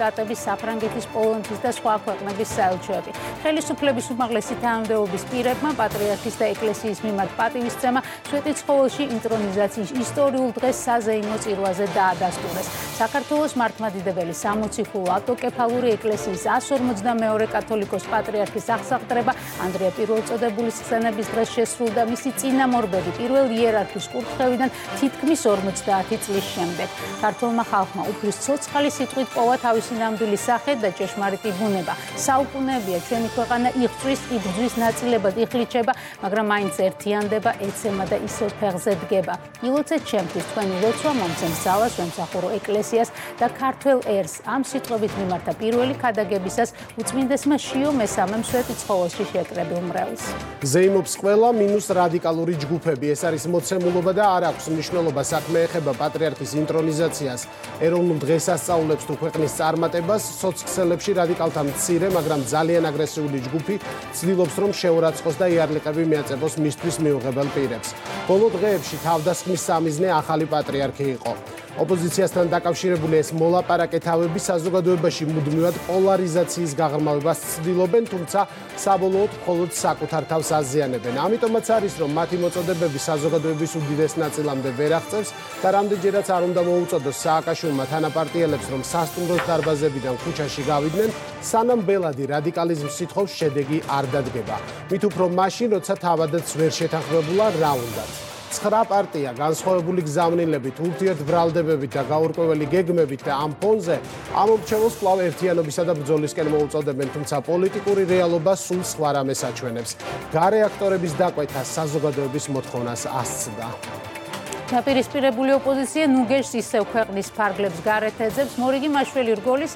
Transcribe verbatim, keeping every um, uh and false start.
შტატების, საფრანგეთის, პოლონეთის და სხვა ქვეყნების საელჩოები. ხელისუფლების უმაღლესი თანამდებობის პირებმა პატრიარქის და ეკლესიის მიმართ პატივისცემა სვეტიცხოველში ინტრონიზაციის ისტორიულ დღეს საზეიმო წირვაზე დაადასტურეს. საქართველოს მართლმადიდებელი სამოციქულო ავტოკეფალური ეკლესიის εκατს ორმოცდამეორე კათოლიკოს პატრიარქის აღსაყდრება ანდრია პირველწოდებულის ხსენების დღეს შესრულდა მისი წინამორბედი პირველ იერარქის კურთხევიდან თითქმის ორმოცდაათი წლის შემდეგ. ქართველმა ხალხმა უფლის ცოცხალი სიტყვით პოვა თავისი ნამდვილი სახე და ჭეშმარიტი ბუნება. საუკუნეებია ჩვენი ქვეყანა იღწვის, იბრძვის, ნაწილებად იხლიჩება, მაგრამ მაინც ერთიანდება, ეცემა და ისევ ფეხზე დგება. ილოცეთ ჩემთვის თქვენი ლოცვა მომცემს ძალას ვემსახურო ეკლესიას და ქართველ ერს ამ სიტყვებით მიმართა პირველი ქადაგებისას უწმინდესმა შიო მესამემ სვეტიცხოველში შეკრებილ მრევლს. ზეიმობს ყველა მინუს რადიკალური ჯგუფები. ეს არის მოცემულობა და არ აქვს მნიშვნელობა საქმე ეხება პატრიარქის ინტრონიზაციას, ეროვნულ დღესასწაულებს თუ ქვეყნის წარმატებას. სოციქსელებში რადიკალთა მცირე, მაგრამ ძალიან აგრესიული ჯგუფი ცდილობს რომ შეურაცხოს და იარლიყები მიაწებოს მისთვის მიუღებელ პირებს. ბოლო დღეებში თავდასხმის სამიზნე ახალი პატრიარქი იყო. ოპოზიციასთან დაკავშირებული ეს მოლაპარაკეთავები საზოგადოებაში მუდმივად პოლარიზაციის გაღრმავებას ცდილობენ, თუმცა საბოლოოდ მხოლოდ საკუთარ თავს აზიანებენ. ამიტომაც არის, რომ მათი მოწოდებები საზოგადოების უდიდეს ნაწილამდე ვერ აღწევს და რამდენჯერაც არ უნდა მოუწოდოს სააკაშვილმა თანაპარტიელებს, რომ სასტუმროს დარბაზებიდან ქუჩაში გავიდნენ, სანამ ბელადი რადიკალიზმს სითხოვს, შედეგი არ დადგება. მით უფრო მაშინ, როცა თავადაც ვერ შეთანხმებულა რა უნდათ. ცხრა პარტია განსხვავებული გზავნილებით, ურთიერთბრალდებებით და გაურკვეველი გეგმებით და ამ ფონზე ამომრჩეველს კვლავ ერთიანობისა და ბრძოლისკენ მოუწოდებენ, თუმცა პოლიტიკური რეალობა სულ სხვა რამეს აჩვენებს. გარე აქტორების დაკვეთა საზოგადოების მოთხოვნას ასცდა. დაპირისპირებული ოპოზიცია ნუგეშს ისევ ქვეყნის ფარგლებს გარეთ ეძებს. მორიგი მაშველი რგოლის